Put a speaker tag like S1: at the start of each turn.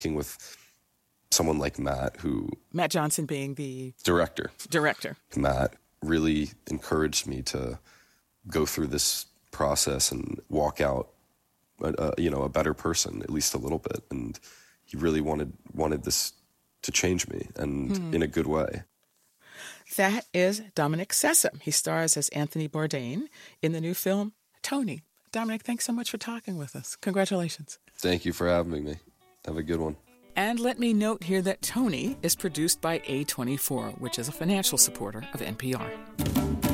S1: working with someone like Matt,
S2: Matt Johnson being the
S1: director.
S2: Matt
S1: really encouraged me to go through this process and walk out, a better person, at least a little bit. And he really wanted this to change me, and in a good way.
S2: That is Dominic Sessom. He stars as Anthony Bourdain in the new film, Tony. Dominic, thanks so much for talking with us. Congratulations.
S1: Thank you for having me. Have a good one.
S2: And let me note here that Tony is produced by A24, which is a financial supporter of NPR.